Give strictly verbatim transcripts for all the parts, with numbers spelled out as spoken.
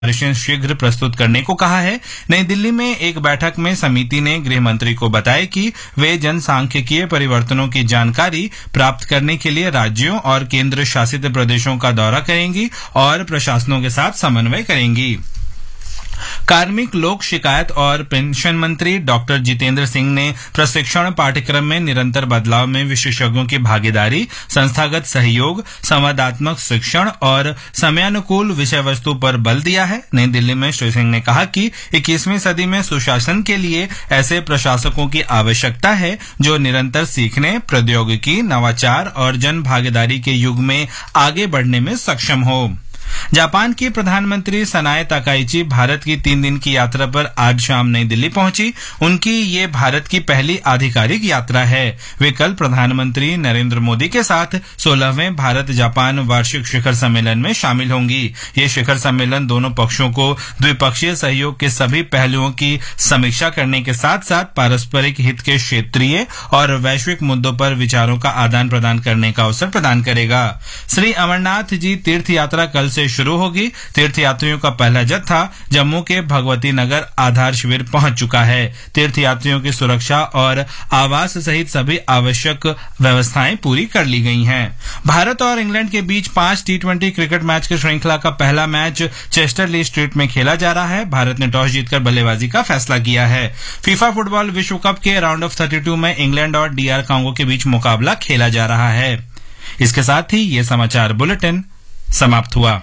सिफारिशें शीघ्र प्रस्तुत करने को कहा है। नई दिल्ली में एक बैठक में समिति ने गृह मंत्री को बताया कि वे जनसांख्यिकीय परिवर्तनों की जानकारी प्राप्त करने के लिए राज्यों और केंद्र शासित प्रदेशों का दौरा करेंगी और प्रशासनों के साथ समन्वय करेंगी। कार्मिक लोक शिकायत और पेंशन मंत्री डॉक्टर जितेंद्र सिंह ने प्रशिक्षण पाठ्यक्रम में निरंतर बदलाव में विशेषज्ञों की भागीदारी, संस्थागत सहयोग, संवादात्मक शिक्षण और समयानुकूल विषय वस्तु पर बल दिया है। नई दिल्ली में श्री सिंह ने कहा कि इक्कीसवीं सदी में सुशासन के लिए ऐसे प्रशासकों की आवश्यकता है जो निरंतर सीखने, प्रौद्योगिकी, नवाचार और जन भागीदारी के युग में आगे बढ़ने में सक्षम हो। जापान की प्रधानमंत्री सनाए ताकाइची भारत की तीन दिन की यात्रा पर आज शाम नई दिल्ली पहुंची। उनकी ये भारत की पहली आधिकारिक यात्रा है। वे कल प्रधानमंत्री नरेंद्र मोदी के साथ सोलहवें भारत जापान वार्षिक शिखर सम्मेलन में शामिल होंगी। ये शिखर सम्मेलन दोनों पक्षों को द्विपक्षीय सहयोग के सभी पहलुओं की समीक्षा करने के साथ साथ पारस्परिक हित के क्षेत्रीय और वैश्विक मुद्दों पर विचारों का आदान प्रदान करने का अवसर प्रदान करेगा। श्री अमरनाथ जी तीर्थ यात्रा कल से शुरू होगी। तीर्थयात्रियों का पहला जत्था जम्मू के भगवती नगर आधार शिविर पहुंच चुका है। तीर्थयात्रियों की सुरक्षा और आवास सहित सभी आवश्यक व्यवस्थाएं पूरी कर ली गई हैं। भारत और इंग्लैंड के बीच पांच टी ट्वेंटी क्रिकेट मैच की श्रृंखला का पहला मैच चेस्टर ली स्ट्रीट में खेला जा रहा है। भारत ने टॉस जीतकर बल्लेबाजी का फैसला किया है। फीफा फुटबॉल विश्व कप के राउंड ऑफ थर्टी टू में इंग्लैंड और डीआर कांगो के बीच मुकाबला खेला जा रहा है। इसके साथ ही ये समाचार बुलेटिन समाप्त हुआ।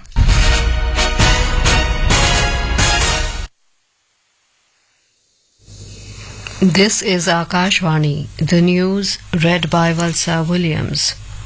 This is Akashvani, the news read by Valsa Williams.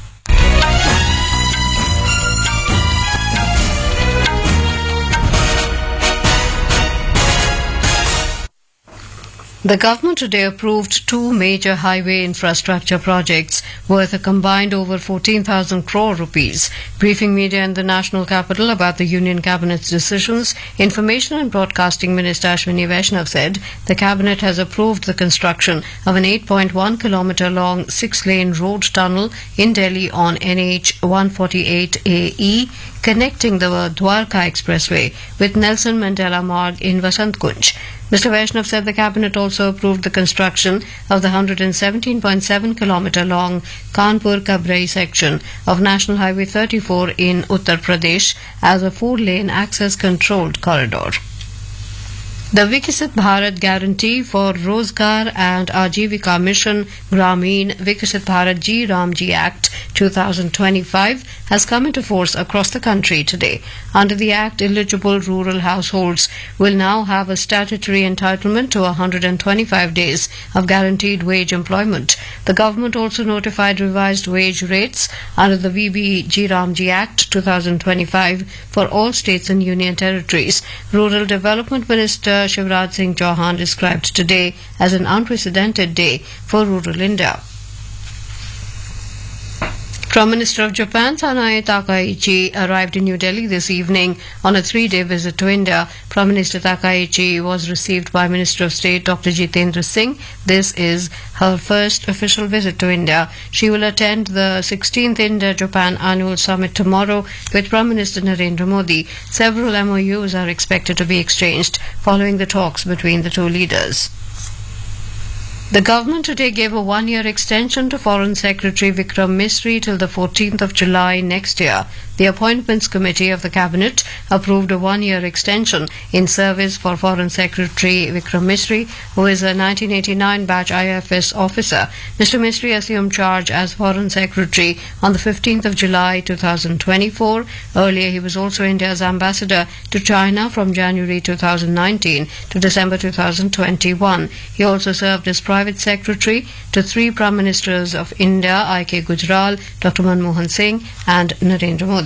The government today approved two major highway infrastructure projects worth a combined over fourteen thousand crore rupees. Briefing media in the national capital about the Union Cabinet's decisions, Information and Broadcasting Minister Ashwini Vaishnav said the Cabinet has approved the construction of an eight point one kilometre long six-lane road tunnel in Delhi on N H one forty-eight A E, connecting the Dwarka Expressway with Nelson Mandela Marg in Vasant Kunj. Mister Vaishnav said the Cabinet also approved the construction of the one hundred seventeen point seven kilometre long Kanpur-Kabrai section of National Highway thirty-four in Uttar Pradesh as a four-lane access-controlled corridor. The Viksit Bharat Guarantee for Rozgar and Ajivika Mission Grameen Viksit Bharat Ji Ram Ji Act twenty twenty-five has come into force across the country today. Under the Act, eligible rural households will now have a statutory entitlement to one hundred twenty-five days of guaranteed wage employment. The government also notified revised wage rates under the V B Ji Ram Ji Act twenty twenty-five for all states and union territories. Rural Development Minister Shivraj Singh Chauhan described today as an unprecedented day for rural India. Prime Minister of Japan Sanae Takaichi arrived in New Delhi this evening on a three-day visit to India. Prime Minister Takaichi was received by Minister of State Doctor Jitendra Singh. This is her first official visit to India. She will attend the sixteenth India-Japan Annual Summit tomorrow with Prime Minister Narendra Modi. Several M O Us are expected to be exchanged following the talks between the two leaders. The government today gave a one-year extension to Foreign Secretary Vikram Misri till the fourteenth of July next year. The Appointments Committee of the Cabinet approved a one-year extension in service for Foreign Secretary Vikram Misri, who is a nineteen eighty-nine batch I F S officer. Mister Misri assumed charge as Foreign Secretary on the fifteenth of July twenty twenty-four. Earlier, he was also India's ambassador to China from January two thousand nineteen to December two thousand twenty-one. He also served as Private Secretary to three Prime Ministers of India, I K Gujral, Doctor Manmohan Singh and Narendra Modi.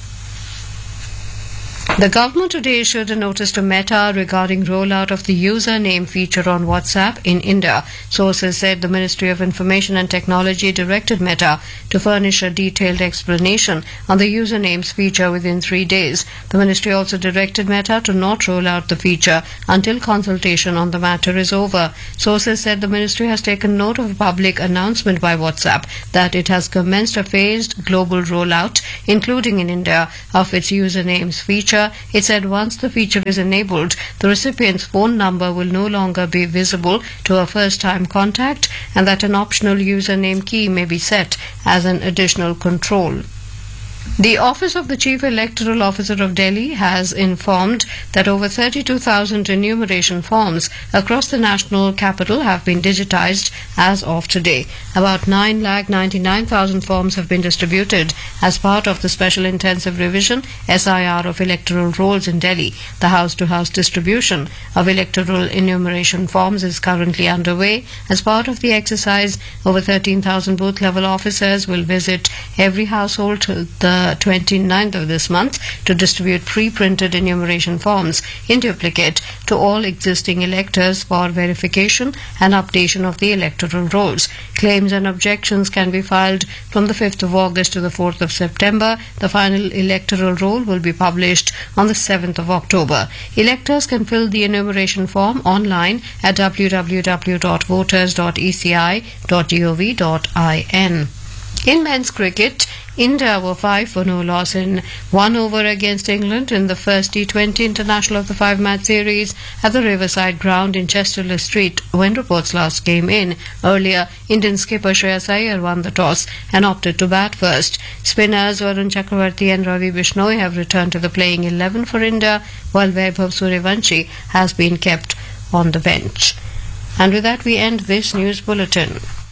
The government today issued a notice to Meta regarding rollout of the username feature on WhatsApp in India. Sources said the Ministry of Information and Technology directed Meta to furnish a detailed explanation on the usernames feature within three days. The ministry also directed Meta to not roll out the feature until consultation on the matter is over. Sources said the ministry has taken note of a public announcement by WhatsApp that it has commenced a phased global rollout, including in India, of its usernames feature Twitter, it said once the feature is enabled, the recipient's phone number will no longer be visible to a first-time contact, and that an optional username key may be set as an additional control. The Office of the Chief Electoral Officer of Delhi has informed that over thirty-two thousand enumeration forms across the national capital have been digitized as of today. About nine lakh ninety-nine thousand forms have been distributed as part of the Special Intensive Revision S I R of electoral rolls in Delhi. The house-to-house distribution of electoral enumeration forms is currently underway. As part of the exercise, over thirteen thousand booth-level officers will visit every household till the twenty-ninth of this month to distribute pre-printed enumeration forms in duplicate to all existing electors for verification and updation of the electoral rolls. Claims and objections can be filed from the fifth of August to the fourth of September. The final electoral roll will be published on the seventh of October. Electors can fill the enumeration form online at w w w dot voters dot e c i dot gov dot in. In men's cricket, India were five for no loss in one over against England in the first T twenty international of the five-match series at the Riverside ground in Chesterley Street when reports last came in. Earlier, Indian skipper Shreyas Iyer won the toss and opted to bat first. Spinners Varun Chakravarti and Ravi Bishnoi have returned to the playing eleven for India, while Vaibhav Suryavanshi has been kept on the bench. And with that, we end this news bulletin.